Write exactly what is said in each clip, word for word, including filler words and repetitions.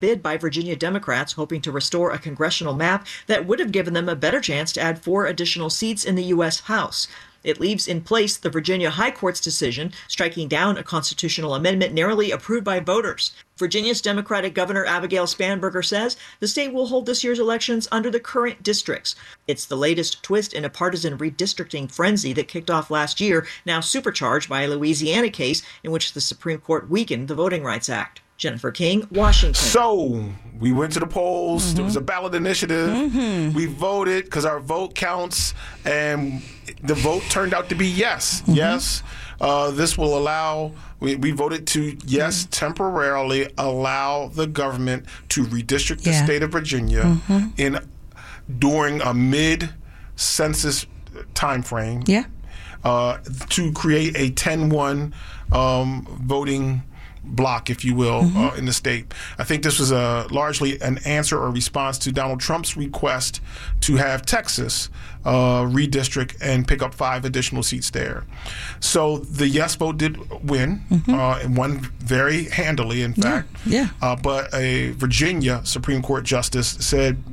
bid by Virginia Democrats hoping to restore a congressional map that would have given them a better chance to add four additional seats in the U S House. It leaves in place the Virginia High Court's decision striking down a constitutional amendment narrowly approved by voters. Virginia's Democratic Governor Abigail Spanberger says the state will hold this year's elections under the current districts. It's the latest twist in a partisan redistricting frenzy that kicked off last year, now supercharged by a Louisiana case in which the Supreme Court weakened the Voting Rights Act. Jennifer King, Washington. So we went to the polls. Mm-hmm. There was a ballot initiative. Mm-hmm. We voted because our vote counts, and the vote turned out to be yes. Mm-hmm. Yes, uh, this will allow, we, we voted to, yes, mm-hmm. temporarily allow the government to redistrict yeah. the state of Virginia mm-hmm. in during a mid-census time frame yeah. uh, to create a ten one um, voting block, if you will, mm-hmm. uh, in the state. I think this was a largely an answer or response to Donald Trump's request to have Texas uh, redistrict and pick up five additional seats there. So the yes vote did win, mm-hmm. uh, and won very handily, in fact. Yeah. yeah. Uh, but a Virginia Supreme Court justice said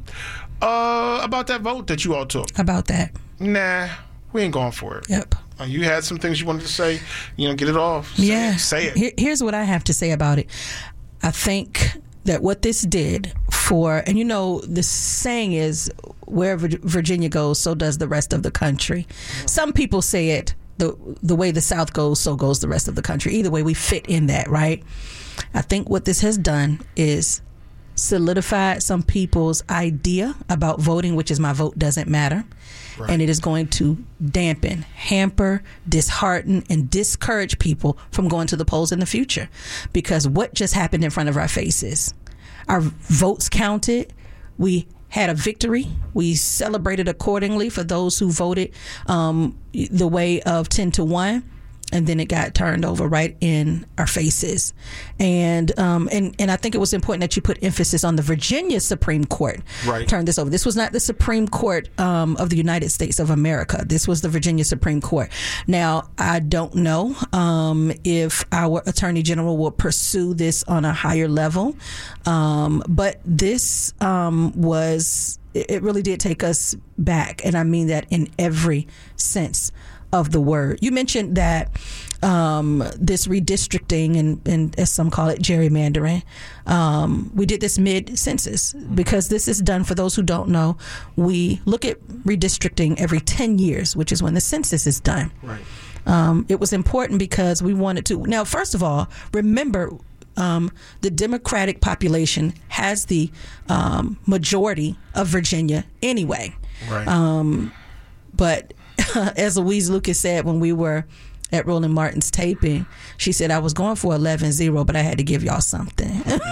uh, about that vote that you all took. About that. Nah, we ain't going for it. Yep. Uh, you had some things you wanted to say, you know, get it off. Say yeah. it. Say it. Here, here's what I have to say about it. I think that what this did for, and you know, the saying is, wherever Virginia goes, so does the rest of the country. Mm-hmm. Some people say it, the the way the South goes, so goes the rest of the country. Either way, we fit in that, right? I think what this has done is solidified some people's idea about voting, which is my vote doesn't matter. Right. And it is going to dampen, hamper, dishearten, and discourage people from going to the polls in the future. Because what just happened in front of our faces? Our votes counted. We had a victory. We celebrated accordingly for those who voted um, the way of ten to one. And then it got turned over right in our faces. And um, and and I think it was important that you put emphasis on the Virginia Supreme Court. Right. Turned this over. This was not the Supreme Court um, of the United States of America. This was the Virginia Supreme Court. Now, I don't know um, if our Attorney General will pursue this on a higher level. Um, but this um, was, it really did take us back. And I mean that in every sense of the word. You mentioned that um, this redistricting and, and as some call it gerrymandering, um, we did this mid-census because this is done, for those who don't know, we look at redistricting every ten years, which is when the census is done. Right. Um, it was important because we wanted to, now first of all, remember um, the Democratic population has the um, majority of Virginia anyway. Right. Um, but as Louise Lucas said when we were at Roland Martin's taping, she said, I was going for eleven zero, but I had to give y'all something.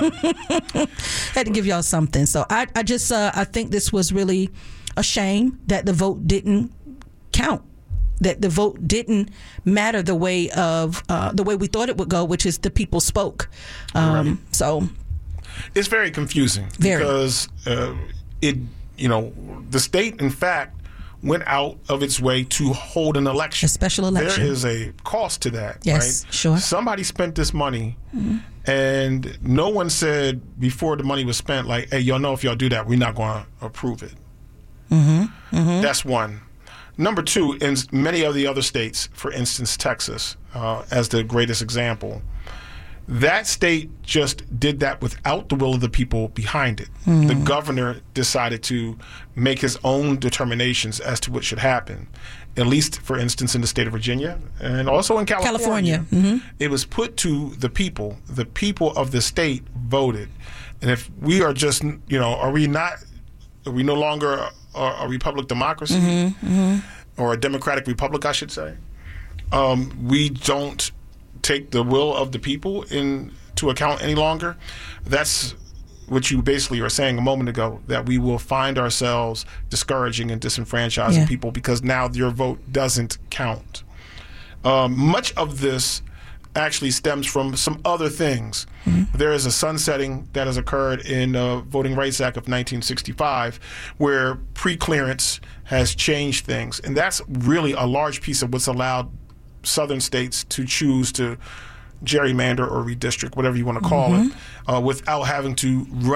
had to give y'all something. So I, I just, uh, I think this was really a shame that the vote didn't count, that the vote didn't matter the way of, uh, the way we thought it would go, which is the people spoke. Um, right. So it's very confusing very. because uh, it, you know, the state, in fact, went out of its way to hold an election. A special election. There is a cost to that, yes, right? Sure. Somebody spent this money, mm-hmm. and no one said before the money was spent, like, hey, y'all know if y'all do that, we're not going to approve it. Mm-hmm. Mm-hmm. That's one. Number two, in many of the other states, for instance, Texas, uh, as the greatest example, that state just did that without the will of the people behind it. Mm-hmm. The governor decided to make his own determinations as to what should happen, at least, for instance, in the state of Virginia and also in California. California. Mm-hmm. It was put to the people. The people of the state voted. And if we are just, you know, are we not, are we no longer a, a republic democracy mm-hmm. Mm-hmm. or a democratic republic, I should say? Um, we don't take the will of the people into account any longer. That's what you basically were saying a moment ago, that we will find ourselves discouraging and disenfranchising yeah. people because now your vote doesn't count. Um, much of this actually stems from some other things. Mm-hmm. There is a sunsetting that has occurred in the Voting Rights Act of nineteen sixty-five where pre-clearance has changed things, and that's really a large piece of what's allowed southern states to choose to gerrymander or redistrict, whatever you want to call mm-hmm. it, uh, without having to run